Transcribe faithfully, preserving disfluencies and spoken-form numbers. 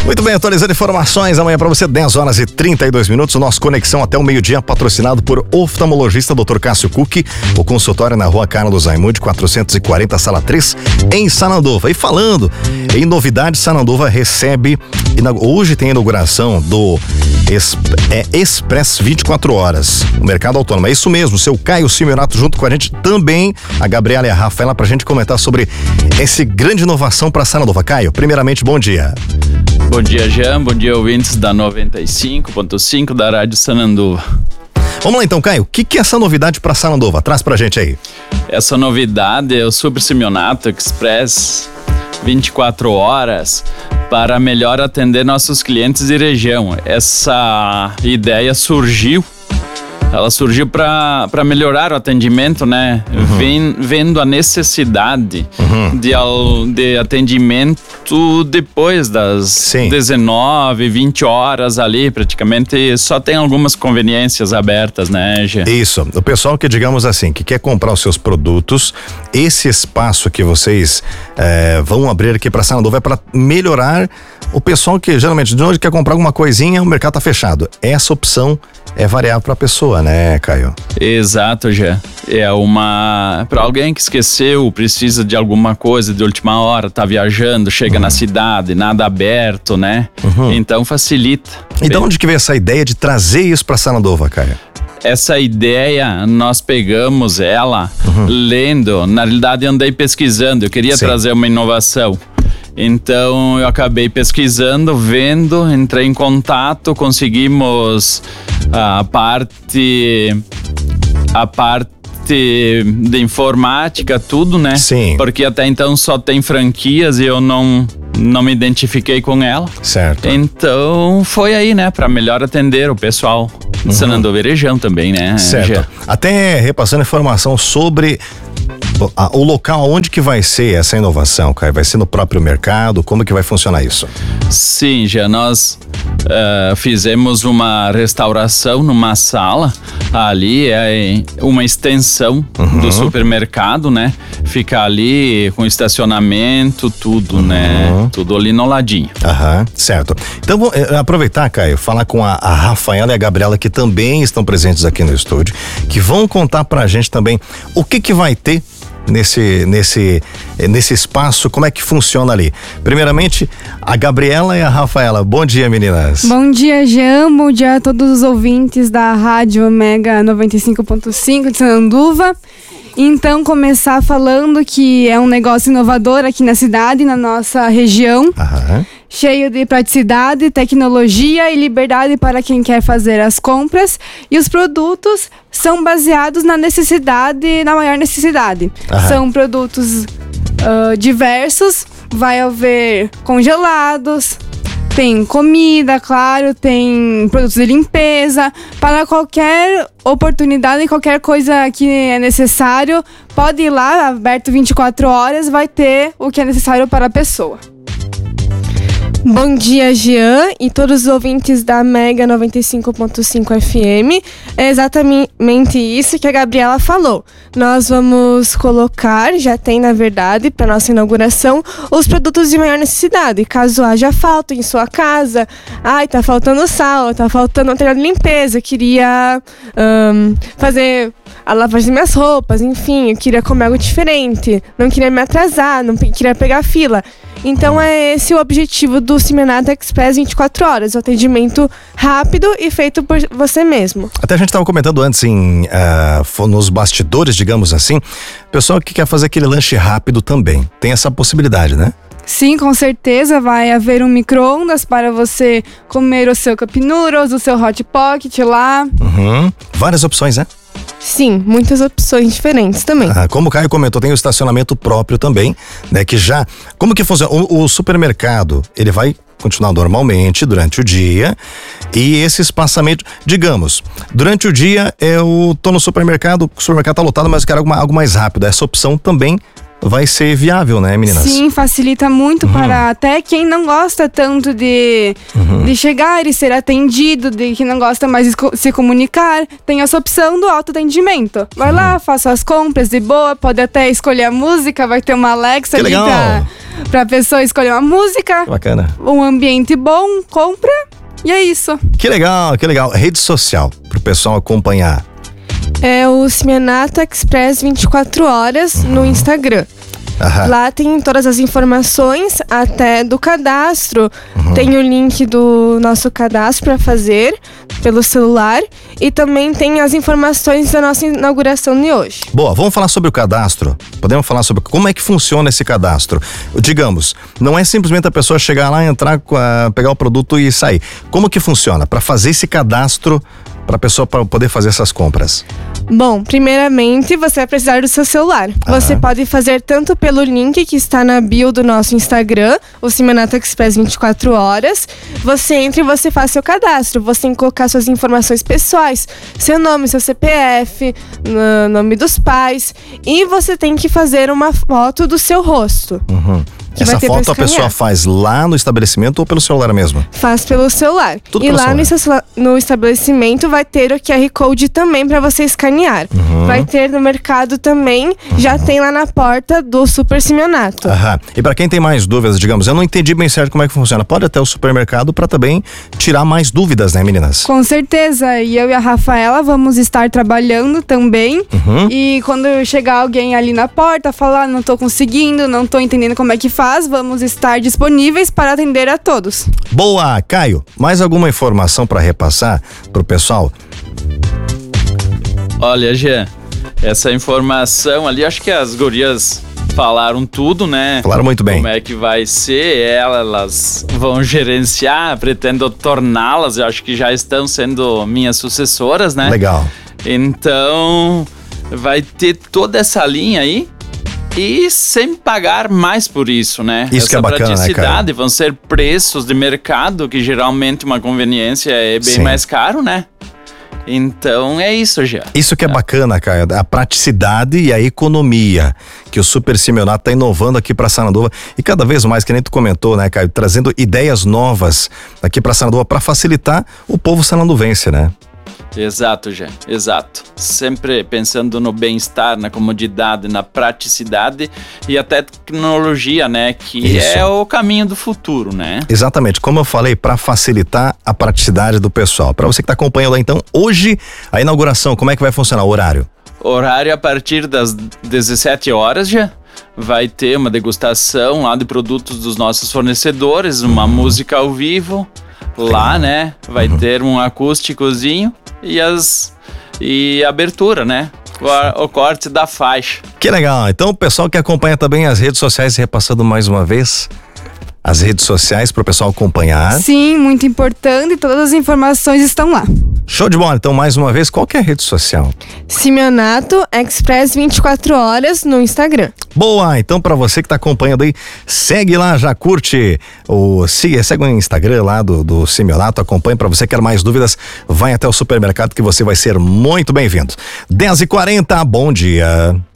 Muito bem, atualizando informações amanhã para você, dez horas e trinta e dois minutos, o nosso Conexão até o meio-dia, patrocinado por oftalmologista doutor Cássio Cucchi, o consultório na rua Carlos Zaimude, quatrocentos e quarenta, sala três, em Sananduva. E falando em novidades, Sananduva recebe, hoje tem a inauguração do é, Express vinte e quatro horas, o mercado autônomo. É isso mesmo, seu Caio Simeonato junto com a gente, também a Gabriela e a Rafaela, pra gente comentar sobre essa grande inovação para Sananduva. Caio, primeiramente, bom dia. Bom dia, Jean. Bom dia, ouvintes da noventa e cinco ponto cinco da Rádio Sananduva. Vamos lá então, Caio. O que, que é essa novidade para Sananduva? Traz pra gente aí. Essa novidade é o Super Simeonato Express vinte e quatro horas para melhor atender nossos clientes de região. Essa ideia surgiu Ela surgiu para melhorar o atendimento, né? Uhum. Vem, vendo a necessidade uhum. de, de atendimento depois das Sim. dezenove, vinte horas ali, praticamente só tem algumas conveniências abertas, né, Gê? Isso. O pessoal que, digamos assim, que quer comprar os seus produtos, esse espaço que vocês é, vão abrir aqui para Sananduva é para melhorar o pessoal que geralmente de onde quer comprar alguma coisinha, o mercado tá fechado. Essa opção é variável para a pessoa, né, Caio? Exato, já. É uma... para alguém que esqueceu, precisa de alguma coisa de última hora, tá viajando, chega uhum. na cidade, nada aberto, né? Uhum. Então facilita. E de onde que veio essa ideia de trazer isso para Sananduva, Caio? Essa ideia, nós pegamos ela uhum. lendo, na realidade andei pesquisando, eu queria Sim. trazer uma inovação. Então eu acabei pesquisando, vendo, entrei em contato, conseguimos a parte a parte de informática, tudo, né? Sim. Porque até então só tem franquias e eu não não me identifiquei com ela. Certo. Então foi aí, né, para melhor atender o pessoal de uhum. Sananduva e região também, né? Certo. Já. Até repassando informação sobre o local onde que vai ser essa inovação, Caio? Vai ser no próprio mercado? Como que vai funcionar isso? Sim, já nós uh, fizemos uma restauração numa sala, ali é uma extensão uhum. do supermercado, né? Fica ali com estacionamento, tudo, uhum. né? Tudo ali no ladinho. Aham, certo. Então vou aproveitar, Caio, falar com a, a Rafaela e a Gabriela, que também estão presentes aqui no estúdio, que vão contar pra gente também o que que vai ter nesse nesse nesse espaço, como é que funciona ali. Primeiramente, a Gabriela e a Rafaela. Bom dia, meninas. Bom dia, Jean. Bom dia a todos os ouvintes da Rádio Mega noventa e cinco ponto cinco de Sananduva. Então, começar falando que é um negócio inovador aqui na cidade, na nossa região. Aham. Cheio de praticidade, tecnologia e liberdade para quem quer fazer as compras. E os produtos são baseados na necessidade, na maior necessidade. Aham. São produtos uh, diversos, vai haver congelados, tem comida, claro, tem produtos de limpeza. Para qualquer oportunidade, qualquer coisa que é necessário, pode ir lá, aberto vinte e quatro horas, vai ter o que é necessário para a pessoa. Bom dia, Jean, e todos os ouvintes da Mega noventa e cinco ponto cinco F M. É exatamente isso que a Gabriela falou. Nós vamos colocar, já tem na verdade, para nossa inauguração, os produtos de maior necessidade. Caso haja falta em sua casa, ai, tá faltando sal, tá faltando material de limpeza, queria um, fazer a lavagem das minhas roupas, enfim, eu queria comer algo diferente, não queria me atrasar, não queria pegar fila. Então é esse o objetivo do Simeonato Express vinte e quatro horas, o atendimento rápido e feito por você mesmo. Até a gente estava comentando antes em, uh, nos bastidores, digamos assim, pessoal que quer fazer aquele lanche rápido também, tem essa possibilidade, né? Sim, com certeza vai haver um micro-ondas para você comer o seu Cup Noodles, o seu Hot Pocket lá. Uhum. Várias opções, né? Sim, muitas opções diferentes também. Ah, como o Caio comentou, tem o estacionamento próprio também, né? Que já... Como que funciona? O, o supermercado, ele vai continuar normalmente durante o dia e esse espaçamento, digamos, durante o dia eu tô no supermercado, o supermercado tá lotado, mas eu quero algo, algo mais rápido. Essa opção também vai ser viável, né, meninas? Sim, facilita muito uhum. para até quem não gosta tanto de, uhum. de chegar e ser atendido, de quem não gosta mais de se comunicar, tem essa opção do autoatendimento. Vai uhum. lá, faça as compras de boa, pode até escolher a música, vai ter uma Alexa que ali legal. pra, pra pessoa escolher uma música. Que bacana. Um ambiente bom, compra e é isso. Que legal, que legal. Rede social, pro pessoal acompanhar. É o Simianato Express vinte e quatro horas uhum. no Instagram. Aham. Lá tem todas as informações, até do cadastro. Uhum. Tem o link do nosso cadastro para fazer pelo celular. E também tem as informações da nossa inauguração de hoje. Boa, vamos falar sobre o cadastro. Podemos falar sobre como é que funciona esse cadastro. Digamos, não é simplesmente a pessoa chegar lá, entrar, pegar o produto e sair. Como que funciona para fazer esse cadastro para a pessoa pra poder fazer essas compras? Bom, primeiramente você vai precisar do seu celular. Aham. Você pode fazer tanto pelo link que está na bio do nosso Instagram, o Simianato Express vinte e quatro horas. Você entra e você faz seu cadastro. Você tem que colocar suas informações pessoais, seu nome, seu C P F, nome dos pais, e você tem que fazer uma foto do seu rosto. Uhum. Essa foto a pessoa faz lá no estabelecimento ou pelo celular mesmo? Faz pelo celular. Tudo e pelo lá celular. No, no estabelecimento vai ter o Q R Code também para você escanear. Uhum. Vai ter no mercado também, uhum. já tem lá na porta do Super Simianato. Aham. E para quem tem mais dúvidas, digamos, eu não entendi bem certo como é que funciona. Pode até o supermercado para também tirar mais dúvidas, né, meninas? Com certeza. E eu e a Rafaela vamos estar trabalhando também. Uhum. E quando chegar alguém ali na porta, falar, não tô conseguindo, não tô entendendo como é que faz, vamos estar disponíveis para atender a todos. Boa, Caio, mais alguma informação para repassar pro pessoal? Olha, Gê, essa informação ali, acho que as gurias falaram tudo, né? Falaram muito bem. Como é que vai ser, elas vão gerenciar, pretendo torná-las, eu acho que já estão sendo minhas sucessoras, né? Legal. Então, vai ter toda essa linha aí. E sem pagar mais por isso, né? Isso Essa que é bacana, praticidade, né, vão ser preços de mercado, que geralmente uma conveniência é bem Sim. mais caro, né? Então é isso já. Isso que é, é bacana, Caio, a praticidade e a economia que o Super Simianato tá inovando aqui para Sarnanduva e cada vez mais, que nem tu comentou, né, Caio, trazendo ideias novas aqui para Sarnanduva para facilitar o povo sarnanduvense, né? Exato, Gê, exato. Sempre pensando no bem-estar, na comodidade, na praticidade e até tecnologia, né? Que Isso. é o caminho do futuro, né? Exatamente, como eu falei, para facilitar a praticidade do pessoal. Para você que está acompanhando lá, então, hoje a inauguração, como é que vai funcionar o horário? Horário a partir das dezessete horas, já. Vai ter uma degustação lá de produtos dos nossos fornecedores, uma uhum. música ao vivo. Lá, né? Vai uhum. ter um acústicozinho e as e abertura, né? O, o corte da faixa. Que legal. Então o pessoal que acompanha também as redes sociais, repassando mais uma vez as redes sociais para o pessoal acompanhar. Sim, muito importante. Todas as informações estão lá. Show de bola. Então, mais uma vez, qual que é a rede social? Simianato Express vinte e quatro horas no Instagram. Boa, então para você que tá acompanhando aí, segue lá, já curte o siga, segue o Instagram lá do, do Simianato, acompanha. Para você que quer mais dúvidas, vai até o supermercado que você vai ser muito bem-vindo. dez e quarenta, bom dia.